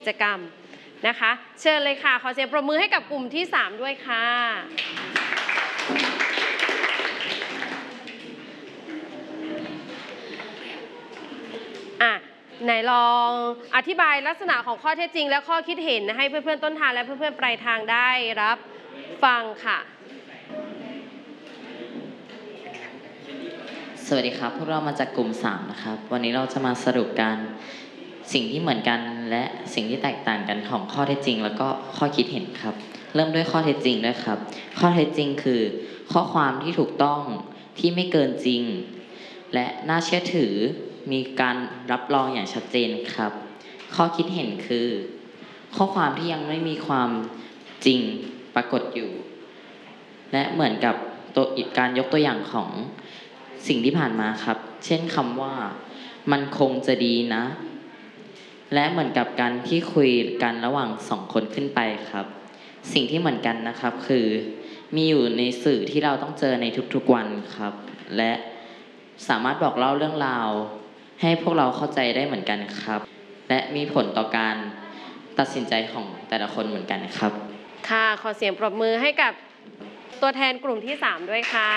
กิจกรรมนะคะเชิญเลยค่ะขอเสียงปรบมือให้กับกลุ่มที่3ด้วยค่ะไหนลองอธิบายลักษณะของข้อเท็จจริงและข้อคิดเห็นให้เพื่อนๆต้นทางและเพื่อนๆปลายทางได้รับฟังค่ะสวัสดีครับพวกเรามาจากกลุ่ม3นะครับวันนี้เราจะมาสรุปกันสิ่งที่เหมือนกันและสิ่งที่แตกต่างกันของข้อเท็จจริงแล้วก็ข้อคิดเห็นครับเริ่มด้วยข้อเท็จจริงด้วยครับข้อเท็จจริงคือข้อความที่ถูกต้องที่ไม่เกินจริงและน่าเชื่อถือมีการรับรองอย่างชัดเจนครับข้อคิดเห็นคือข้อความที่ยังไม่มีความจริงปรากฏอยู่และเหมือนกับการยกตัวอย่างของสิ่งที่ผ่านมาครับเช่นคำว่ามันคงจะดีนะและเหมือนกับการที่คุยกันระหว่าง2คนขึ้นไปครับสิ่งที่เหมือนกันนะครับคือมีอยู่ในสื่อที่เราต้องเจอในทุกๆวันครับและสามารถบอกเล่าเรื่องราวให้พวกเราเข้าใจได้เหมือนกันครับและมีผลต่อการตัดสินใจของแต่ละคนเหมือนกันครับค่ะขอเสียงปรบมือให้กับตัวแทนกลุ่มที่3ด้วยค่ะ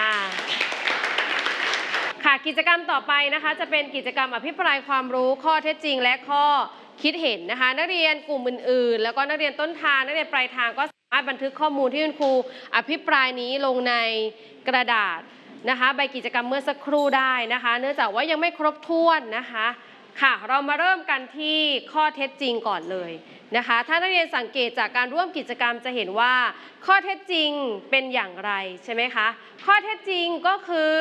ค่ะกิจกรรมต่อไปนะคะจะเป็นกิจกรรมอภิปรายความรู้ข้อเท็จจริงและข้อคิดเห็นนะคะนักเรียนกลุ่มอื่นๆแล้วก็นักเรียนต้นทางนักเรียนปลายทางก็สามารถบันทึกข้อมูลที่คุณครูอภิปรายนี้ลงในกระดาษนะคะใบกิจกรรมเมื่อสักครู่ได้นะคะเนื่องจากว่ายังไม่ครบถ้วนนะคะค่ะเรามาเริ่มกันที่ข้อเท็จจริงก่อนเลยนะคะถ้านักเรียนสังเกตจากการร่วมกิจกรรมจะเห็นว่าข้อเท็จจริงเป็นอย่างไรใช่ไหมคะข้อเท็จจริงก็คือ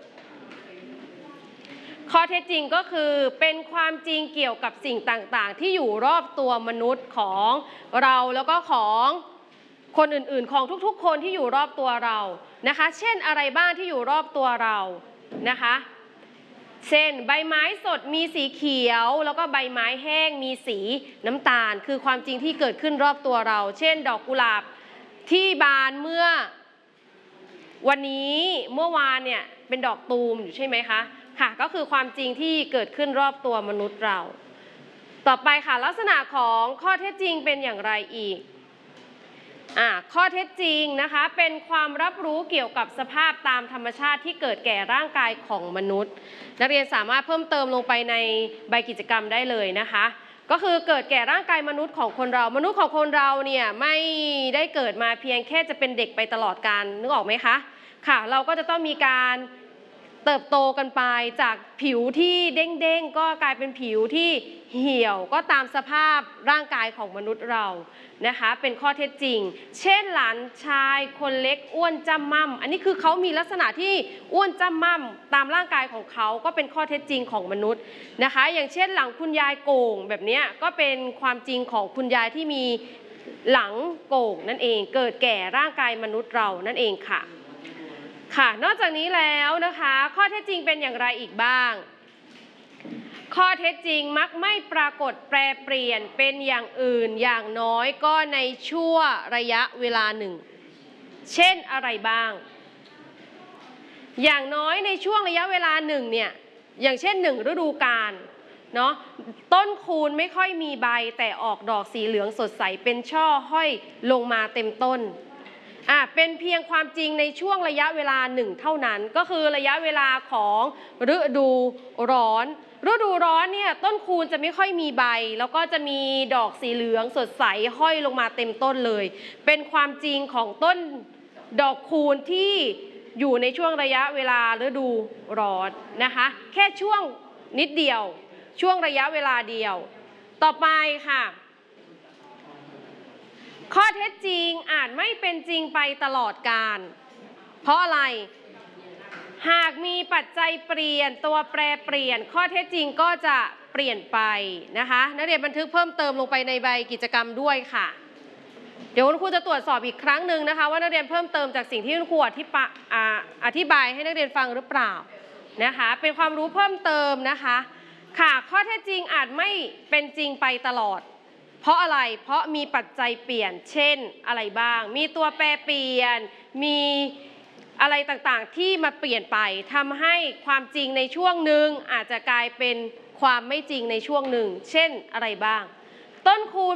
เป็นความจริงเกี่ยวกับสิ่งต่างๆที่อยู่รอบตัวมนุษย์ของเราแล้วก็ของคนอื่นๆของทุกๆคนที่อยู่รอบตัวเรานะคะเช่นอะไรบ้างที่อยู่รอบตัวเรานะคะเช่นใบไม้สดมีสีเขียวแล้วก็ใบไม้แห้งมีสีน้ำตาลคือความจริงที่เกิดขึ้นรอบตัวเราเช่นดอกกุหลาบที่บานเมื่อวันนี้เมื่อวานเนี่ยเป็นดอกตูมอยู่ใช่ไหมคะค่ะก็คือความจริงที่เกิดขึ้นรอบตัวมนุษย์เราต่อไปค่ะลักษณะของข้อเท็จจริงเป็นอย่างไรอีกข้อเท็จจริงนะคะเป็นความรับรู้เกี่ยวกับสภาพตามธรรมชาติที่เกิดแก่ร่างกายของมนุษย์นักเรียนสามารถเพิ่มเติมลงไปในใบกิจกรรมได้เลยนะคะก็คือเกิดแก่ร่างกายมนุษย์ของคนเรามนุษย์ของคนเราเนี่ยไม่ได้เกิดมาเพียงแค่จะเป็นเด็กไปตลอดกาลนึกออกไหมคะค่ะเราก็จะต้องมีการเติบโตกันไปจากผิวที่เด้งๆก็กลายเป็นผิวที่เหี่ยวก็ตามสภาพร่างกายของมนุษย์เรานะคะเป็นข้อเท็จจริงเช่นหลานชายคนเล็กอ้วนจ้ำม่ำอันนี้คือเขามีลักษณะที่อ้วนจ้ำม่ำตามร่างกายของเขาก็เป็นข้อเท็จจริงของมนุษย์นะคะอย่างเช่นหลังคุณยายโก่งแบบนี้ก็เป็นความจริงของคุณยายที่มีหลังโก่งนั่นเองเกิดแก่ร่างกายมนุษย์เรานั่นเองค่ะนอกจากนี้แล้วนะคะข้อเท็จจริงเป็นอย่างไรอีกบ้างข้อเท็จจริงมักไม่ปรากฏแปรเปลี่ยนเป็นอย่างอื่นอย่างน้อยก็ในชั่วระยะเวลาหนึ่งเช่นอะไรบ้างอย่างน้อยในช่วงระยะเวลาหนึ่งเนี่ยอย่างเช่น1ฤดูกาลเนาะต้นคูณไม่ค่อยมีใบแต่ออกดอกสีเหลืองสดใสเป็นช่อห้อยลงมาเต็มต้นเป็นเพียงความจริงในช่วงระยะเวลาหนึ่งเท่านั้นก็คือระยะเวลาของฤดูร้อนเนี่ยต้นคูณจะไม่ค่อยมีใบแล้วก็จะมีดอกสีเหลืองสดใสห้อยลงมาเต็มต้นเลยเป็นความจริงของต้นดอกคูณที่อยู่ในช่วงระยะเวลาฤดูร้อนนะคะแค่ช่วงนิดเดียวช่วงระยะเวลาเดียวต่อไปค่ะข้อเท็จจริงอาจไม่เป็นจริงไปตลอดกาลเพราะอะไรหากมีปัจจัยเปลี่ยนตัวแปรเปลี่ยนข้อเท็จจริงก็จะเปลี่ยนไปนะคะนักเรียนบันทึกเพิ่มเติมลงไปในใบกิจกรรมด้วยค่ะเดี๋ยวคุณครูจะตรวจสอบอีกครั้งหนึ่งนะคะว่านักเรียนเพิ่มเติมจากสิ่งที่คุณครูอธิบายให้นักเรียนฟังหรือเปล่านะคะเป็นความรู้เพิ่มเติมนะคะค่ะข้อเท็จจริงอาจไม่เป็นจริงไปตลอดเพราะอะไรเพราะมีปัจจัยเปลี่ยนเช่นอะไรบ้างมีตัวแปรเปลี่ยนมีอะไรต่างๆที่มาเปลี่ยนไปทำให้ความจริงในช่วงหนึ่งอาจจะกลายเป็นความไม่จริงในช่วงหนึ่งเช่นอะไรบ้างต้นคูณ